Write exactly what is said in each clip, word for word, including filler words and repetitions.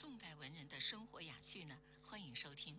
宋代文人的生活雅趣呢？欢迎收听。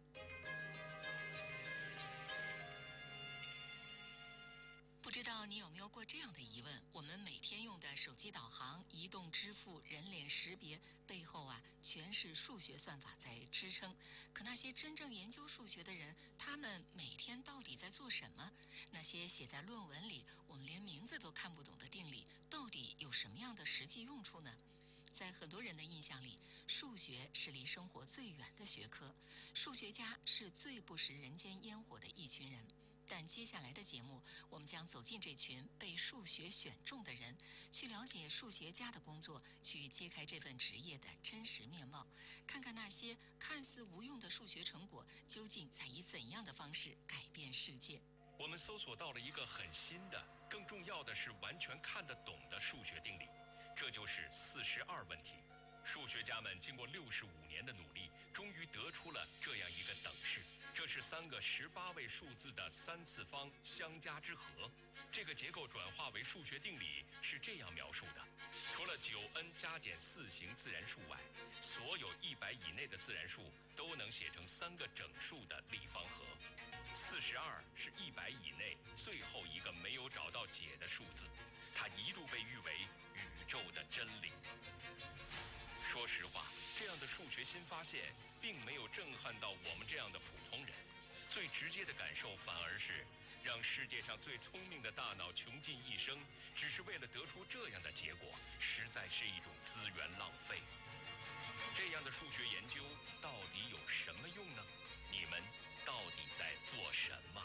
不知道你有没有过这样的疑问：我们每天用的手机导航、移动支付、人脸识别背后啊，全是数学算法在支撑。可那些真正研究数学的人，他们每天到底在做什么？那些写在论文里，我们连名字都看不懂的定理，到底有什么样的实际用处呢？在很多人的印象里，数学是离生活最远的学科，数学家是最不食人间烟火的一群人。但接下来的节目，我们将走进这群被数学选中的人，去了解数学家的工作，去揭开这份职业的真实面貌，看看那些看似无用的数学成果，究竟在以怎样的方式改变世界。 我们搜索到了一个很新的，更重要的是完全看得懂的数学定理，这就是四十二问题。数学家们经过六十五年的努力，终于得出了这样一个等式。这是三个十八位数字的三次方相加之和。这个结构转化为数学定理是这样描述的：除了 九 n 加减四型自然数外，所有一百以内的自然数都能写成三个整数的立方和。四十二是一百以内最后一个没有找到解的数字，它一度被誉为宇宙的真理。说实话，这样的数学新发现并没有震撼到我们这样的普通人，最直接的感受反而是让世界上最聪明的大脑穷尽一生，只是为了得出这样的结果，实在是一种资源浪费。这样的数学研究到底有什么用呢？你们到底在做什么？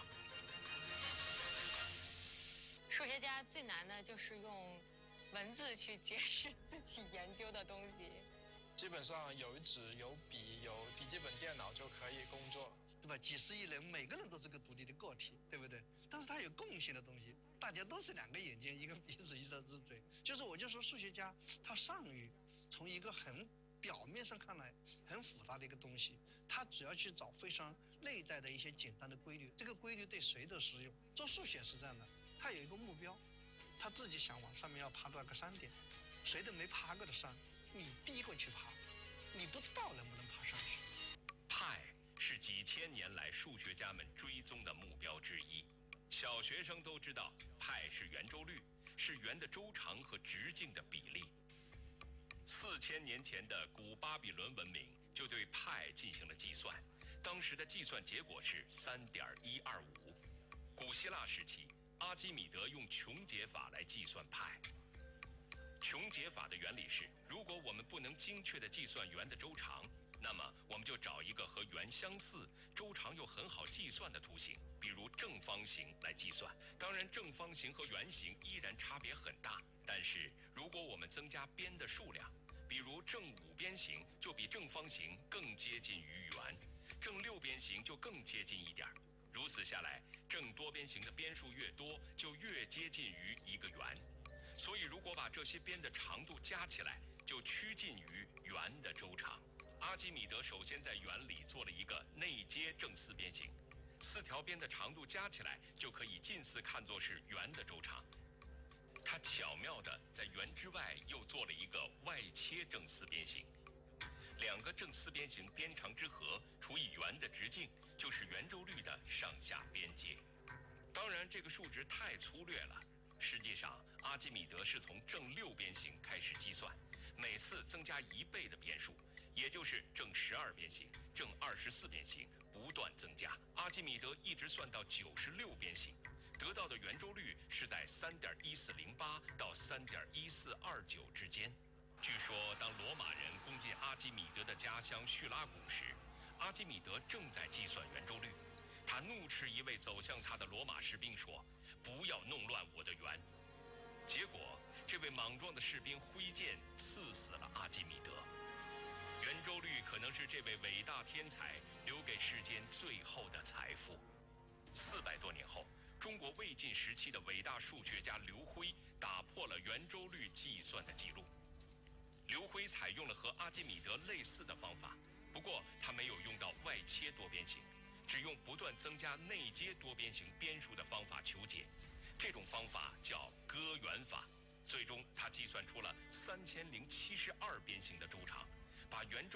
数学家最难的就是用文字去解释自己研究的东西。 基本上有纸、有笔、有笔记本电脑就可以工作， 对吧？几十亿人，每个人都是个独立的个体，对不对？但是他有共性的东西，大家都是两个眼睛、一个鼻子、一张只嘴。就是我就说，数学家他善于从一个很表面上看来很复杂的一个东西，他只要去找非常内在的一些简单的规律，这个规律对谁都适用。做数学是这样的，他有一个目标，他自己想往上面要爬多少个山点，谁都没爬过的山，你第一个去爬，你不知道能不能爬上去。 派是几千年来数学家们追踪的目标之一。小学生都知道，派是圆周率，是圆的周长和直径的比例。四千年前的古巴比伦文明就对派进行了计算，当时的计算结果是 三点一二五。古希腊时期，阿基米德用穷解法来计算派。穷解法的原理是，如果我们不能精确地计算圆的周长，那么我们就找一个和圆相似、周长又很好计算的图形，比如正方形来计算。当然，正方形和圆形依然差别很大，但是如果我们增加边的数量，比如正五边形就比正方形更接近于圆，正六边形就更接近一点。如此下来，正多边形的边数越多，就越接近于一个圆。所以如果把这些边的长度加起来，就趋近于圆的周长。阿基米德首先在圆里做了一个内接正四边形，四条边的长度加起来就可以近似看作是圆的周长。他巧妙地在圆之外又做了一个外切正四边形，两个正四边形边长之和除以圆的直径，就是圆周率的上下边界。当然，这个数值太粗略了。实际上，阿基米德是从正六边形开始计算，每次增加一倍的边数，也就是正十二边形、正二十四边形，不断增加。阿基米德一直算到九十六边形，得到的圆周率是在 三点一四零八 到 三点一四二九 之间。据说，当罗马人攻进阿基米德的家乡叙拉古时，阿基米德正在计算圆周率。他怒斥一位走向他的罗马士兵说：“不要弄乱我的圆。”结果，这位莽撞的士兵挥剑刺死了阿基米德。圆周率可能是这位伟大天才留给世间最后的财富。四百多年后，中国魏晋时期的伟大数学家刘辉打破了圆周率计算的记录。刘辉采用了和阿基米德类似的方法，不过他没有用到外切多边形，只用不断增加内接多边形边数的方法求解。这种方法叫割圆法。最终他计算出了三千零七十二边形的周长，把圆周